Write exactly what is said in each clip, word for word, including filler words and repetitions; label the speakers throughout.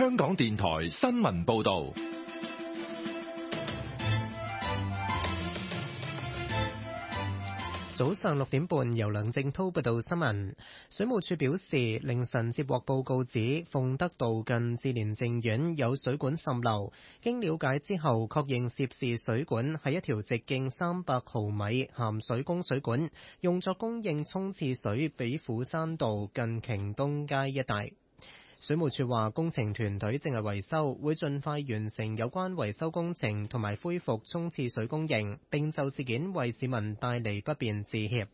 Speaker 1: 香港電台新聞報道。
Speaker 2: 早上六點半，由梁正滔報道新聞。水務署表示，凌晨接獲報告指鳳德道近志蓮淨苑有水管滲漏，經了解之後，確認涉事水管係一條直徑三百毫米鹹水供水管，用作供應沖廁水俾虎山道近瓊東街一帶。水務署話，工程團隊正係維修，會盡快完成有關維修工程同埋恢復沖廁水供應，並就事件為市民帶嚟不便致歉。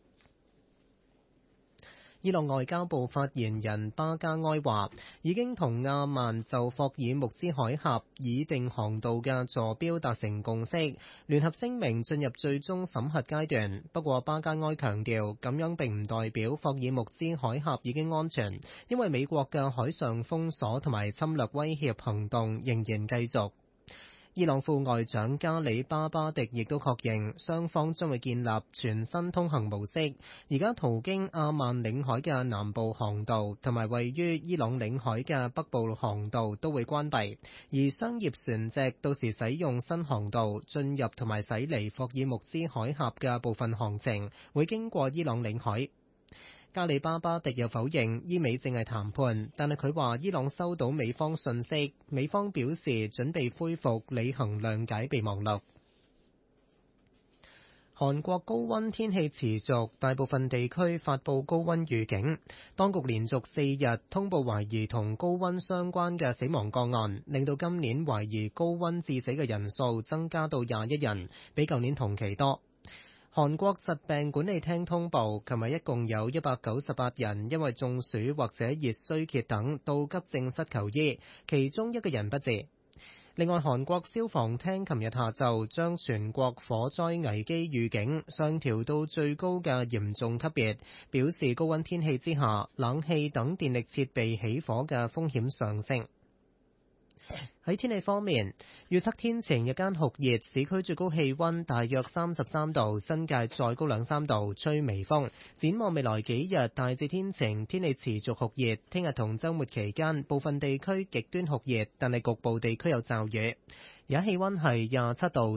Speaker 2: 伊朗外交部發言人巴加埃話，已經同阿曼就霍爾木茲海峽擬定航道嘅坐標達成共識，聯合聲明進入最終審核階段。不過巴加埃強調，咁樣並唔代表霍爾木茲海峽已經安全，因為美國嘅海上封鎖同埋侵略威脅行動仍然繼續。伊朗副外長加里巴巴迪亦都確認，雙方將會建立全新通行模式。而家途經阿曼領海嘅南部航道同埋位於伊朗領海嘅北部航道都會關閉，而商業船隻到時使用新航道進入同埋駛離霍爾木茲海峽嘅部分航程會經過伊朗領海。加里巴巴迪又否認伊美正係談判，但係佢話伊朗收到美方訊息，美方表示準備恢復履行諒解備忘錄。韓國高溫天氣持續，大部分地區發布高溫預警。當局連續四日通報懷疑同高溫相關嘅死亡個案，令到今年懷疑高溫致死嘅人數增加到廿一人，比舊年同期多。韓國疾病管理廳通報，琴日一共有一百九十八人因為中暑或者熱衰竭等到急症室求醫，其中一個人不治。另外，韓國消防廳琴日下晝將全國火災危機預警上調到最高嘅嚴重級別，表示高溫天氣之下，冷氣等電力設備起火嘅風險上升。喺天氣方面，預測天晴日間酷熱，市區最高氣溫大約三十三度，新界再高兩三度，吹微風。展望未來幾日，大致天晴，天氣持續酷熱。聽日同週末期間，部分地區極端酷熱，但係局部地區有驟雨。而家氣溫係廿七度。